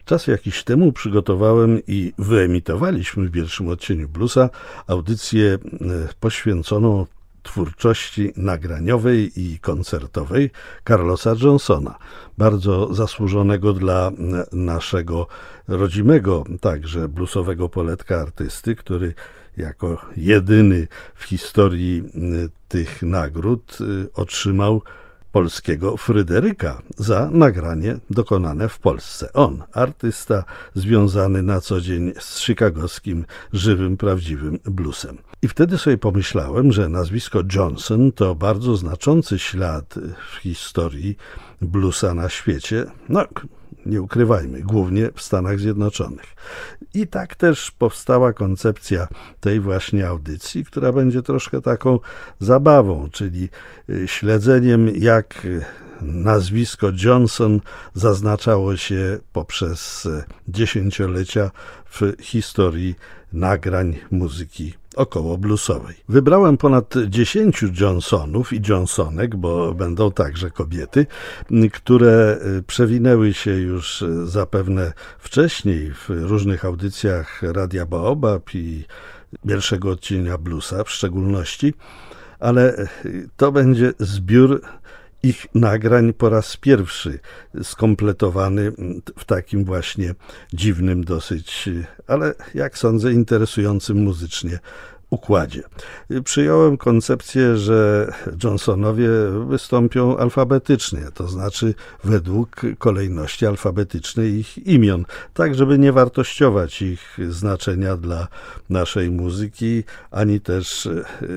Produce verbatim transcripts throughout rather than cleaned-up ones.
Czas jakiś temu przygotowałem i wyemitowaliśmy w pierwszym odcieniu bluesa audycję poświęconą twórczości nagraniowej i koncertowej Carlosa Johnsona, bardzo zasłużonego dla naszego rodzimego, także bluesowego poletka artysty, który jako jedyny w historii tych nagród otrzymał polskiego Fryderyka za nagranie dokonane w Polsce. On, artysta związany na co dzień z chicagowskim, żywym, prawdziwym bluesem. I wtedy sobie pomyślałem, że nazwisko Johnson to bardzo znaczący ślad w historii bluesa na świecie. No, nie ukrywajmy, głównie w Stanach Zjednoczonych. I tak też powstała koncepcja tej właśnie audycji, która będzie troszkę taką zabawą, czyli śledzeniem, jak nazwisko Johnson zaznaczało się poprzez dziesięciolecia w historii nagrań muzyki około bluesowej. Wybrałem ponad dziesięciu Johnsonów i Johnsonek, bo będą także kobiety, które przewinęły się już zapewne wcześniej w różnych audycjach Radia Baobab i pierwszego odcienia bluesa w szczególności, ale to będzie zbiór ich nagrań po raz pierwszy skompletowany w takim właśnie dziwnym dosyć, ale jak sądzę interesującym muzycznie układzie. Przyjąłem koncepcję, że Johnsonowie wystąpią alfabetycznie, to znaczy według kolejności alfabetycznej ich imion, tak żeby nie wartościować ich znaczenia dla naszej muzyki, ani też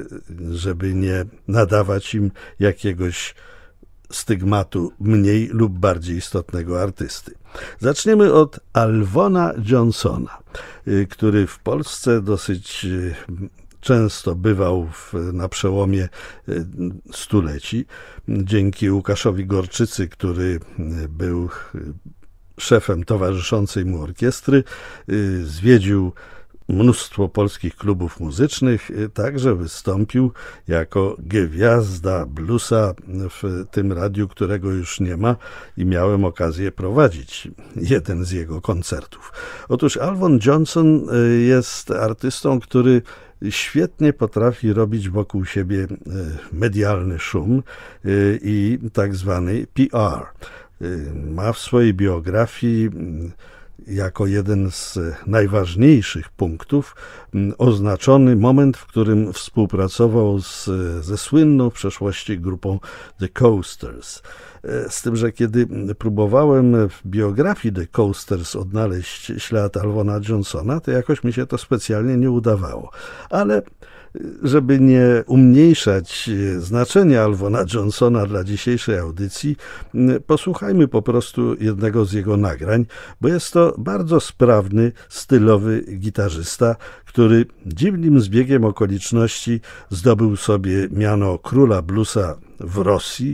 żeby nie nadawać im jakiegoś stygmatu mniej lub bardziej istotnego artysty. Zaczniemy od Alvona Johnsona, który w Polsce dosyć często bywał w, na przełomie stuleci. Dzięki Łukaszowi Gorczycy, który był szefem towarzyszącej mu orkiestry, zwiedził mnóstwo polskich klubów muzycznych, także wystąpił jako gwiazda bluesa w tym radiu, którego już nie ma i miałem okazję prowadzić jeden z jego koncertów. Otóż Alvon Johnson jest artystą, który świetnie potrafi robić wokół siebie medialny szum i tak zwany P R. Ma w swojej biografii jako jeden z najważniejszych punktów oznaczony moment, w którym współpracował z, ze słynną w przeszłości grupą The Coasters. Z tym, że kiedy próbowałem w biografii The Coasters odnaleźć ślad Alvona Johnsona, to jakoś mi się to specjalnie nie udawało. Ale żeby nie umniejszać znaczenia Alvona Johnsona dla dzisiejszej audycji, posłuchajmy po prostu jednego z jego nagrań, bo jest to bardzo sprawny, stylowy gitarzysta, który dziwnym zbiegiem okoliczności zdobył sobie miano króla bluesa w Rosji,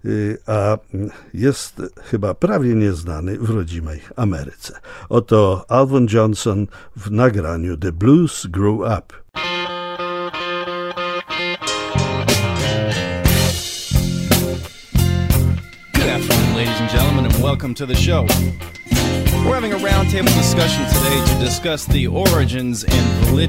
a jest chyba prawie nieznany w rodzimej Ameryce. Oto Alvon Johnson w nagraniu The Blues Grew Up. Ladies and gentlemen, and welcome to the show. We're having a roundtable discussion today to discuss the origins and validity